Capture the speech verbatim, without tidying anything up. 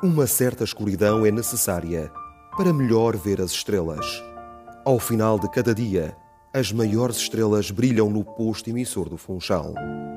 Uma certa escuridão é necessária para melhor ver as estrelas. Ao final de cada dia, as maiores estrelas brilham no posto emissor do Funchal.